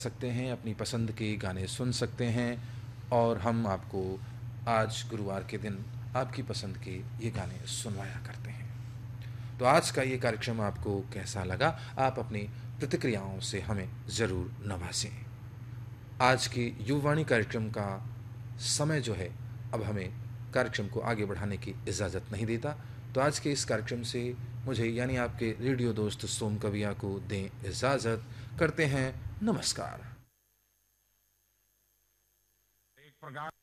सकते हैं, अपनी पसंद के गाने सुन सकते हैं और हम आपको आज गुरुवार के दिन आपकी पसंद के ये गाने सुनवाया करते हैं। तो आज का ये कार्यक्रम आपको कैसा लगा, आप अपनी प्रतिक्रियाओं से हमें ज़रूर नवाजें। आज के युववाणी कार्यक्रम का समय जो है अब हमें कार्यक्रम को आगे बढ़ाने की इजाज़त नहीं देता, तो आज के इस कार्यक्रम से मुझे यानी आपके रेडियो दोस्त सोम कविया को दें इजाज़त। करते हैं नमस्कार। एक प्रकार